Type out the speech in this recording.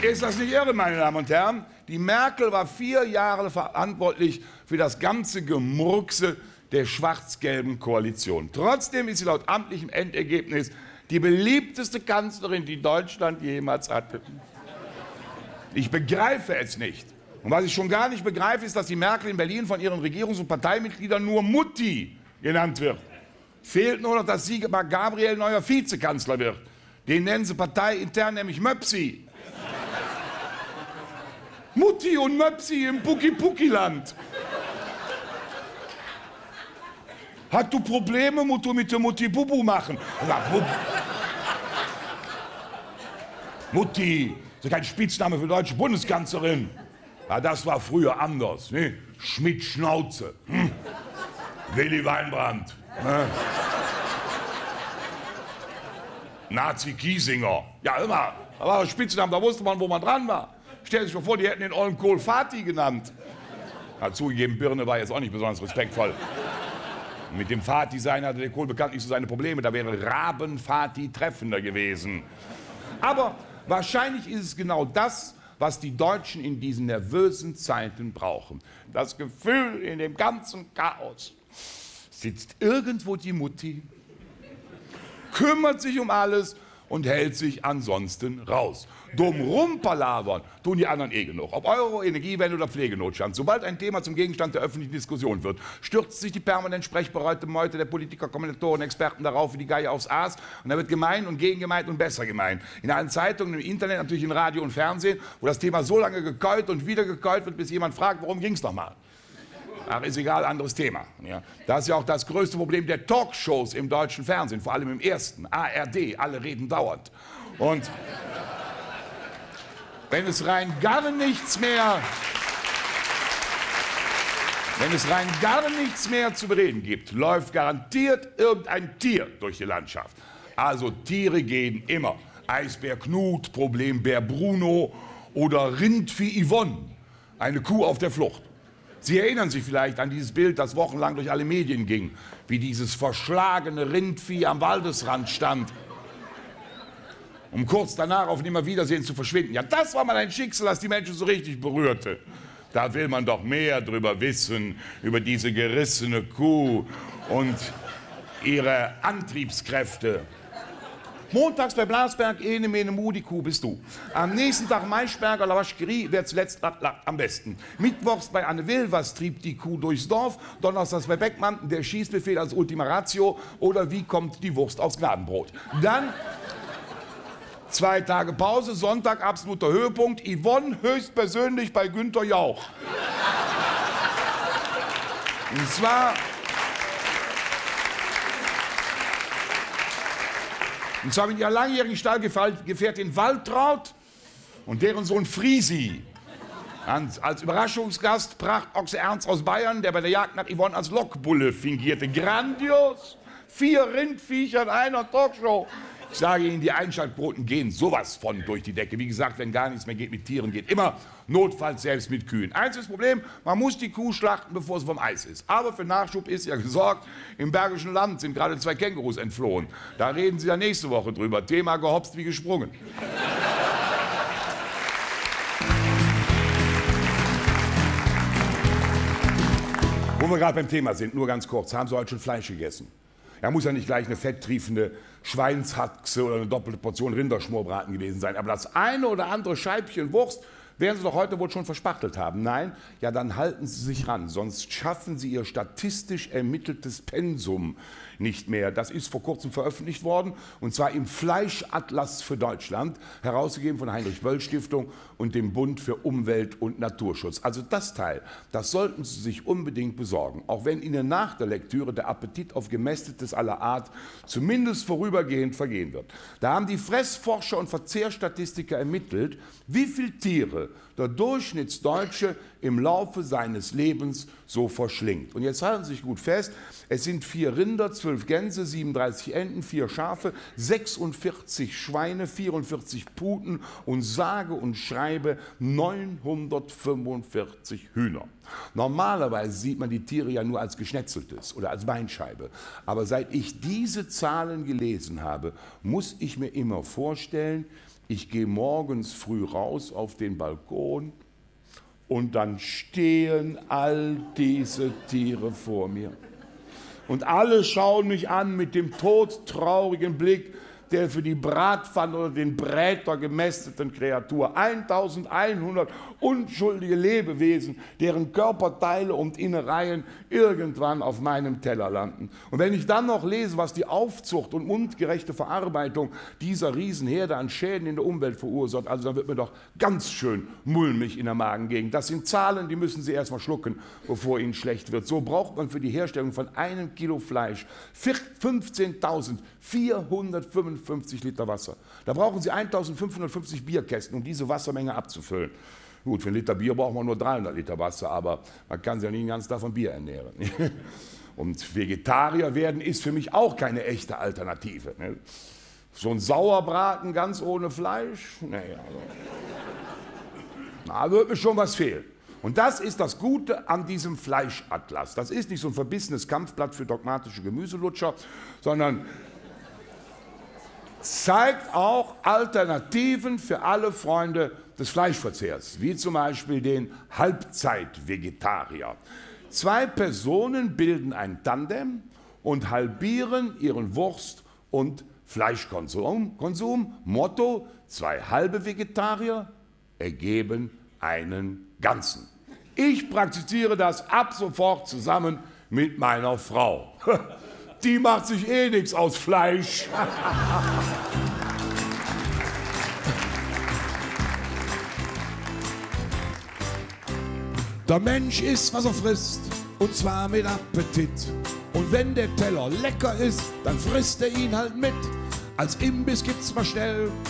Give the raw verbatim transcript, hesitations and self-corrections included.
Ist das nicht irre, meine Damen und Herren? Die Merkel war vier Jahre verantwortlich für das ganze Gemurkse der schwarz-gelben Koalition. Trotzdem ist sie laut amtlichem Endergebnis die beliebteste Kanzlerin, die Deutschland jemals hatte. Ich begreife es nicht. Und was ich schon gar nicht begreife, ist, dass die Merkel in Berlin von ihren Regierungs- und Parteimitgliedern nur Mutti genannt wird. Fehlt nur noch, dass Sigmar Gabriel neuer Vizekanzler wird. Den nennen sie parteiintern nämlich Möpsi. Mutti und Möpsi im Pucki-Pucki-Land. Hat du Probleme, musst du mit der Mutti Bubu machen? Mutti, das ist kein Spitzname für deutsche Bundeskanzlerin. Ja, das war früher anders. Ne? Schmidt-Schnauze. Hm? Willy Weinbrand. Ne? Nazi-Kiesinger. Ja, immer. Da war ein Spitzname, da wusste man, wo man dran war. Stell sich mal vor, die hätten den ollen Kohl Fatih genannt. Ja, zugegeben, Birne war jetzt auch nicht besonders respektvoll. Mit dem Fatih-Sein hatte der Kohl bekanntlich so seine Probleme. Da wäre Raben-Fatih treffender gewesen. Aber wahrscheinlich ist es genau das, was die Deutschen in diesen nervösen Zeiten brauchen. Das Gefühl, in dem ganzen Chaos sitzt irgendwo die Mutti, kümmert sich um alles und hält sich ansonsten raus. Dumm rumpalavern tun die anderen eh genug. Ob Euro, Energiewende oder Pflegenotstand. Sobald ein Thema zum Gegenstand der öffentlichen Diskussion wird, stürzt sich die permanent sprechbereite Meute der Politiker, Kommentatoren, Experten darauf wie die Geier aufs Aas. Und da wird gemein und gegengemeint und besser gemeint. In allen Zeitungen, im Internet, natürlich in Radio und Fernsehen, wo das Thema so lange gekeult und wieder gekeult wird, bis jemand fragt, worum ging es nochmal? Ach, ist egal, anderes Thema. Ja. Das ist ja auch das größte Problem der Talkshows im deutschen Fernsehen, vor allem im ersten, A R D, alle reden dauernd. Und wenn es rein gar nichts mehr, wenn es rein gar nichts mehr zu bereden gibt, läuft garantiert irgendein Tier durch die Landschaft. Also Tiere gehen immer. Eisbär Knut, Problembär Bruno oder Rindvieh Yvonne, eine Kuh auf der Flucht. Sie erinnern sich vielleicht an dieses Bild, das wochenlang durch alle Medien ging, wie dieses verschlagene Rindvieh am Waldesrand stand, um kurz danach auf Nimmerwiedersehen zu verschwinden. Ja, das war mal ein Schicksal, das die Menschen so richtig berührte. Da will man doch mehr drüber wissen, über diese gerissene Kuh und ihre Antriebskräfte. Montags bei Blasberg, ene, mene, mu, die Kuh bist du. Am nächsten Tag Maischberger, La Vacherie, wer zuletzt lacht, lacht am besten. Mittwochs bei Anne Will, was trieb die Kuh durchs Dorf? Donnerstags bei Beckmann, der Schießbefehl als Ultima Ratio oder wie kommt die Wurst aufs Gnadenbrot? Dann zwei Tage Pause, Sonntag absoluter Höhepunkt, Yvonne höchstpersönlich bei Günther Jauch. Und zwar... Und zwar mit ihrer langjährigen Stallgefährtin Waltraud und deren Sohn Friesi. Als Überraschungsgast Prachtochse Ernst aus Bayern, der bei der Jagd nach Yvonne als Lokbulle fingierte. Grandios! Vier Rindviecher in einer Talkshow. Ich sage Ihnen, die Einschaltquoten gehen sowas von durch die Decke. Wie gesagt, wenn gar nichts mehr geht mit Tieren, geht immer, notfalls selbst mit Kühen. Einziges Problem, man muss die Kuh schlachten, bevor sie vom Eis ist. Aber für Nachschub ist ja gesorgt. Im Bergischen Land sind gerade zwei Kängurus entflohen. Da reden Sie ja nächste Woche drüber. Thema gehopst wie gesprungen. Wo wir gerade beim Thema sind, nur ganz kurz, haben Sie heute schon Fleisch gegessen? Ja, muss ja nicht gleich eine fetttriefende Schweinshaxe oder eine doppelte Portion Rinderschmorbraten gewesen sein. Aber das eine oder andere Scheibchen Wurst werden Sie doch heute wohl schon verspachtelt haben. Nein? Ja, dann halten Sie sich ran, sonst schaffen Sie Ihr statistisch ermitteltes Pensum nicht mehr. Das ist vor kurzem veröffentlicht worden, und zwar im Fleischatlas für Deutschland, herausgegeben von der Heinrich-Böll-Stiftung und dem Bund für Umwelt und Naturschutz. Also das Teil, das sollten Sie sich unbedingt besorgen, auch wenn Ihnen nach der Lektüre der Appetit auf Gemästetes aller Art zumindest vorübergehend vergehen wird. Da haben die Fressforscher und Verzehrstatistiker ermittelt, wie viele Tiere der Durchschnittsdeutsche im Laufe seines Lebens so verschlingt. Und jetzt halten Sie sich gut fest, es sind vier Rinder, zwölf Gänse, siebenunddreißig Enten, vier Schafe, sechsundvierzig Schweine, vierundvierzig Puten und sage und schreibe neunhundertfünfundvierzig Hühner. Normalerweise sieht man die Tiere ja nur als Geschnetzeltes oder als Beinscheibe. Aber seit ich diese Zahlen gelesen habe, muss ich mir immer vorstellen, Ich gehe morgens früh raus auf den Balkon und dann stehen all diese Tiere vor mir. Und alle schauen mich an mit dem todtraurigen Blick der für die Bratpfanne oder den Bräter gemästeten Kreatur. eintausendeinhundert unschuldige Lebewesen, deren Körperteile und Innereien irgendwann auf meinem Teller landen. Und wenn ich dann noch lese, was die Aufzucht und mundgerechte Verarbeitung dieser Riesenherde an Schäden in der Umwelt verursacht, also dann wird mir doch ganz schön mulmig in der Magengegend. Das sind Zahlen, die müssen Sie erst mal schlucken, bevor Ihnen schlecht wird. So braucht man für die Herstellung von einem Kilo Fleisch fünfzehntausendvierhundertfünfundfünfzig Liter Wasser. Da brauchen Sie eintausendfünfhundertfünfzig Bierkästen, um diese Wassermenge abzufüllen. Gut, für einen Liter Bier braucht man nur dreihundert Liter Wasser, aber man kann sich ja nicht den ganzen Tag von Bier ernähren. Und Vegetarier werden ist für mich auch keine echte Alternative. So ein Sauerbraten ganz ohne Fleisch, naja, also. Da wird mir schon was fehlen. Und das ist das Gute an diesem Fleischatlas. Das ist nicht so ein verbissenes Kampfblatt für dogmatische Gemüselutscher, sondern zeigt auch Alternativen für alle Freunde des Fleischverzehrs, wie zum Beispiel den Halbzeit-Vegetarier. Zwei Personen bilden ein Tandem und halbieren ihren Wurst- und Fleischkonsum. Konsum. Motto: zwei halbe Vegetarier ergeben einen ganzen. Ich praktiziere das ab sofort zusammen mit meiner Frau. Die macht sich eh nichts aus Fleisch. Der Mensch isst, was er frisst, und zwar mit Appetit. Und wenn der Teller lecker ist, dann frisst er ihn halt mit. Als Imbiss gibt's mal schnell